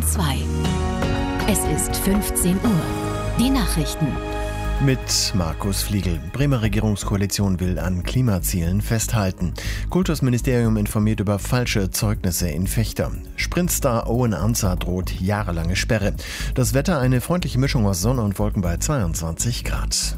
2. Es ist 15 Uhr. Die Nachrichten. Mit Markus Fliegel. Bremer Regierungskoalition will an Klimazielen festhalten. Kultusministerium informiert über falsche Zeugnisse in Vechta. Sprintstar Owen Ansah droht jahrelange Sperre. Das Wetter eine freundliche Mischung aus Sonne und Wolken bei 22 Grad.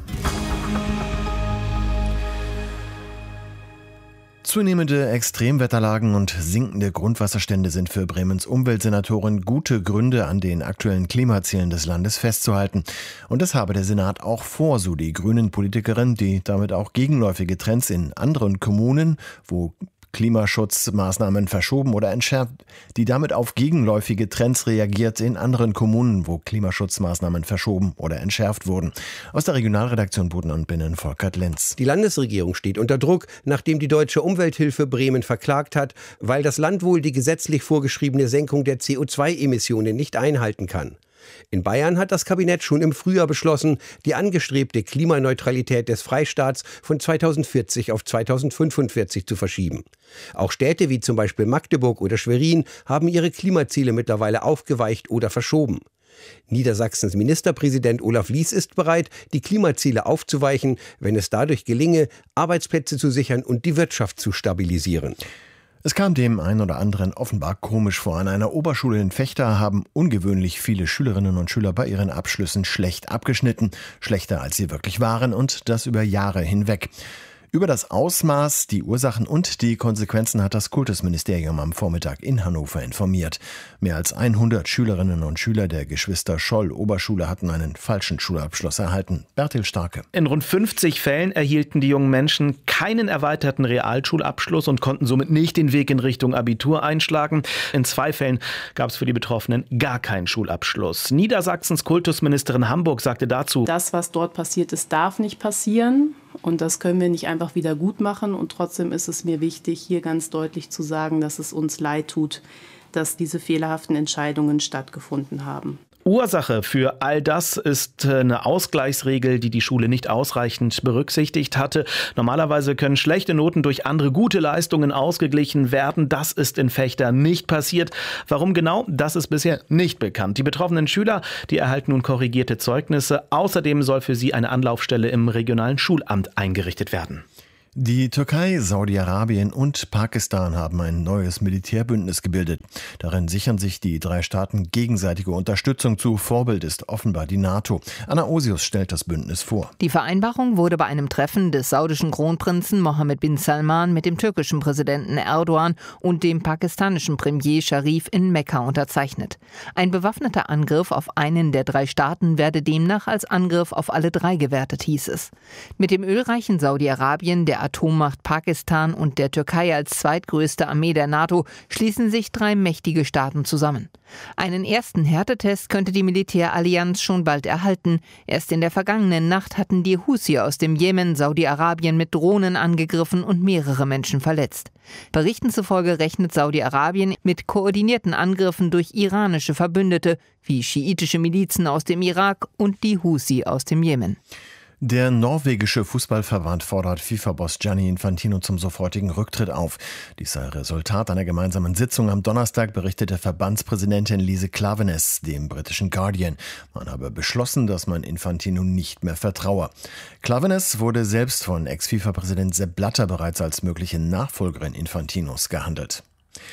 Zunehmende Extremwetterlagen und sinkende Grundwasserstände sind für Bremens Umweltsenatorin gute Gründe, an den aktuellen Klimazielen des Landes festzuhalten. Und das habe der Senat auch vor, so die Grünen-Politikerin, die damit auch gegenläufige Trends in anderen Kommunen, wo Klimaschutzmaßnahmen verschoben oder entschärft, die damit auf gegenläufige Trends reagiert in anderen Kommunen, wo Klimaschutzmaßnahmen verschoben oder entschärft wurden. Aus der Regionalredaktion Boden und Binnen Volkert Lenz. Die Landesregierung steht unter Druck, nachdem die Deutsche Umwelthilfe Bremen verklagt hat, weil das Land wohl die gesetzlich vorgeschriebene Senkung der CO2-Emissionen nicht einhalten kann. In Bayern hat das Kabinett schon im Frühjahr beschlossen, die angestrebte Klimaneutralität des Freistaats von 2040 auf 2045 zu verschieben. Auch Städte wie zum Beispiel Magdeburg oder Schwerin haben ihre Klimaziele mittlerweile aufgeweicht oder verschoben. Niedersachsens Ministerpräsident Olaf Lies ist bereit, die Klimaziele aufzuweichen, wenn es dadurch gelinge, Arbeitsplätze zu sichern und die Wirtschaft zu stabilisieren. Es kam dem einen oder anderen offenbar komisch vor. An einer Oberschule in Vechta haben ungewöhnlich viele Schülerinnen und Schüler bei ihren Abschlüssen schlecht abgeschnitten. Schlechter als sie wirklich waren und das über Jahre hinweg. Über das Ausmaß, die Ursachen und die Konsequenzen hat das Kultusministerium am Vormittag in Hannover informiert. Mehr als 100 Schülerinnen und Schüler der Geschwister Scholl Oberschule hatten einen falschen Schulabschluss erhalten. Bertil Starke. In rund 50 Fällen erhielten die jungen Menschen keinen erweiterten Realschulabschluss und konnten somit nicht den Weg in Richtung Abitur einschlagen. In 2 Fällen gab es für die Betroffenen gar keinen Schulabschluss. Niedersachsens Kultusministerin Hamburg sagte dazu: Das, was dort passiert ist, darf nicht passieren. Und das können wir nicht einfach wieder gut machen. Und trotzdem ist es mir wichtig, hier ganz deutlich zu sagen, dass es uns leid tut, dass diese fehlerhaften Entscheidungen stattgefunden haben. Ursache für all das ist eine Ausgleichsregel, die die Schule nicht ausreichend berücksichtigt hatte. Normalerweise können schlechte Noten durch andere gute Leistungen ausgeglichen werden. Das ist in Vechta nicht passiert. Warum genau? Das ist bisher nicht bekannt. Die betroffenen Schüler, die erhalten nun korrigierte Zeugnisse. Außerdem soll für sie eine Anlaufstelle im regionalen Schulamt eingerichtet werden. Die Türkei, Saudi-Arabien und Pakistan haben ein neues Militärbündnis gebildet. Darin sichern sich die 3 Staaten gegenseitige Unterstützung zu. Vorbild ist offenbar die NATO. Anna Osius stellt das Bündnis vor. Die Vereinbarung wurde bei einem Treffen des saudischen Kronprinzen Mohammed bin Salman mit dem türkischen Präsidenten Erdogan und dem pakistanischen Premier Sharif in Mekka unterzeichnet. Ein bewaffneter Angriff auf einen der 3 Staaten werde demnach als Angriff auf alle 3 gewertet, hieß es. Mit dem ölreichen Saudi-Arabien, der Atommacht Pakistan und der Türkei als zweitgrößte Armee der NATO schließen sich 3 mächtige Staaten zusammen. Einen ersten Härtetest könnte die Militärallianz schon bald erhalten. Erst in der vergangenen Nacht hatten die Houthi aus dem Jemen Saudi-Arabien mit Drohnen angegriffen und mehrere Menschen verletzt. Berichten zufolge rechnet Saudi-Arabien mit koordinierten Angriffen durch iranische Verbündete wie schiitische Milizen aus dem Irak und die Houthi aus dem Jemen. Der norwegische Fußballverband fordert FIFA-Boss Gianni Infantino zum sofortigen Rücktritt auf. Dies sei Resultat einer gemeinsamen Sitzung am Donnerstag, berichtete Verbandspräsidentin Lise Klaveness dem britischen Guardian. Man habe beschlossen, dass man Infantino nicht mehr vertraue. Klaveness wurde selbst von Ex-FIFA-Präsident Sepp Blatter bereits als mögliche Nachfolgerin Infantinos gehandelt.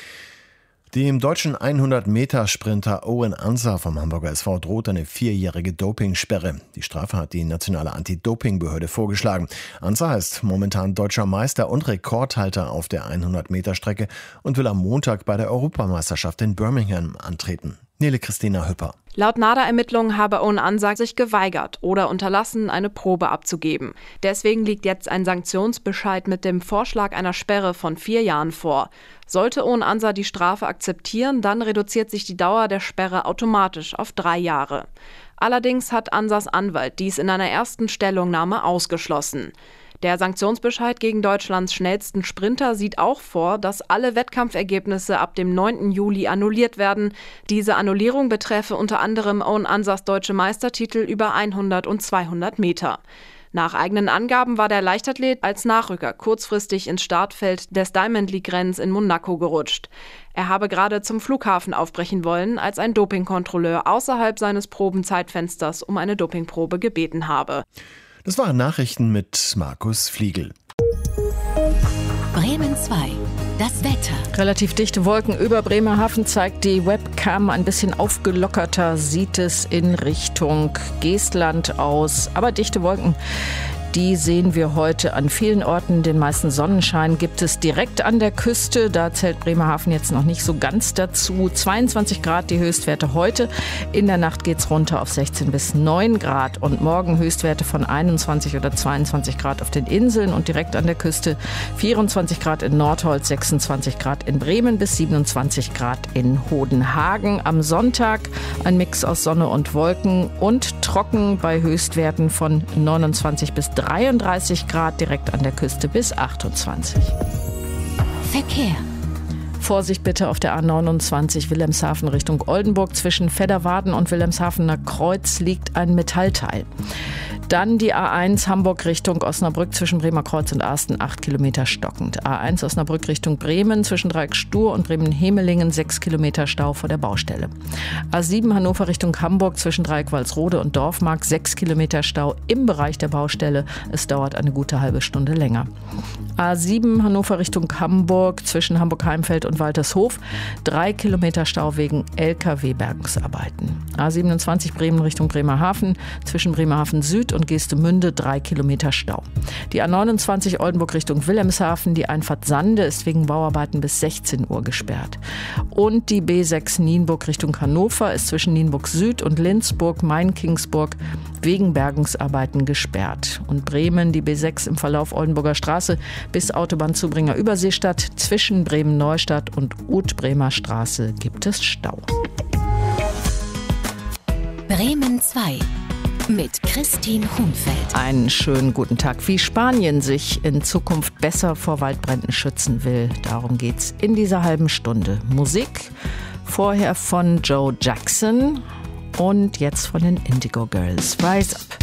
Dem deutschen 100-Meter-Sprinter Owen Ansah vom Hamburger SV droht eine 4-jährige Dopingsperre. Die Strafe hat die nationale Anti-Doping-Behörde vorgeschlagen. Ansah ist momentan deutscher Meister und Rekordhalter auf der 100-Meter-Strecke und will am Montag bei der Europameisterschaft in Birmingham antreten. Nele Christina Hüpper. Laut NADA-Ermittlungen habe Owen Ansah sich geweigert oder unterlassen, eine Probe abzugeben. Deswegen liegt jetzt ein Sanktionsbescheid mit dem Vorschlag einer Sperre von 4 Jahren vor. Sollte Owen Ansah die Strafe akzeptieren, dann reduziert sich die Dauer der Sperre automatisch auf 3 Jahre. Allerdings hat Ansahs Anwalt dies in einer ersten Stellungnahme ausgeschlossen. Der Sanktionsbescheid gegen Deutschlands schnellsten Sprinter sieht auch vor, dass alle Wettkampfergebnisse ab dem 9. Juli annulliert werden. Diese Annullierung betreffe unter anderem Owen Ansahs deutsche Meistertitel über 100 und 200 Meter. Nach eigenen Angaben war der Leichtathlet als Nachrücker kurzfristig ins Startfeld des Diamond League-Rennens in Monaco gerutscht. Er habe gerade zum Flughafen aufbrechen wollen, als ein Dopingkontrolleur außerhalb seines Probenzeitfensters um eine Dopingprobe gebeten habe. Das waren Nachrichten mit Markus Fliegel. Bremen 2. Das Wetter. Relativ dichte Wolken über Bremerhaven zeigt die Webcam. Ein bisschen aufgelockerter sieht es in Richtung Geestland aus. Aber dichte Wolken, die sehen wir heute an vielen Orten. Den meisten Sonnenschein gibt es direkt an der Küste. Da zählt Bremerhaven jetzt noch nicht so ganz dazu. 22 Grad die Höchstwerte heute. In der Nacht geht es runter auf 16 bis 9 Grad. Und morgen Höchstwerte von 21 oder 22 Grad auf den Inseln und direkt an der Küste. 24 Grad in Nordholz, 26 Grad in Bremen bis 27 Grad in Hodenhagen. Am Sonntag ein Mix aus Sonne und Wolken und trocken bei Höchstwerten von 29 bis 33 Grad, direkt an der Küste bis 28. Verkehr. Vorsicht bitte auf der A29 Wilhelmshaven Richtung Oldenburg. Zwischen Fedderwarden und Wilhelmshavener Kreuz liegt ein Metallteil. Dann die A1 Hamburg Richtung Osnabrück zwischen Bremer Kreuz und Arsten 8 Kilometer stockend. A1 Osnabrück Richtung Bremen zwischen Dreieck-Stur und Bremen-Hemelingen 6 Kilometer Stau vor der Baustelle. A7 Hannover Richtung Hamburg zwischen Dreieck-Walsrode und Dorfmark 6 Kilometer Stau im Bereich der Baustelle. Es dauert eine gute halbe Stunde länger. A7 Hannover Richtung Hamburg zwischen Hamburg-Heimfeld und Waltershof 3 Kilometer Stau wegen LKW-Bergungsarbeiten. A27 Bremen Richtung Bremerhaven zwischen Bremerhaven Süd und Geestemünde 3 Kilometer Stau. Die A29 Oldenburg Richtung Wilhelmshaven, die Einfahrt Sande ist wegen Bauarbeiten bis 16 Uhr gesperrt. Und die B6 Nienburg Richtung Hannover ist zwischen Nienburg Süd und Lindsburg-Main-Kingsburg wegen Bergungsarbeiten gesperrt. Und Bremen, die B6 im Verlauf Oldenburger Straße bis Autobahnzubringer Überseestadt. Zwischen Bremen-Neustadt und Uth-Bremer Straße gibt es Stau. Bremen 2. Mit Christine Hunfeld. Einen schönen guten Tag. Wie Spanien sich in Zukunft besser vor Waldbränden schützen will, darum geht's in dieser halben Stunde. Musik, vorher von Joe Jackson und jetzt von den Indigo Girls. Rise Up.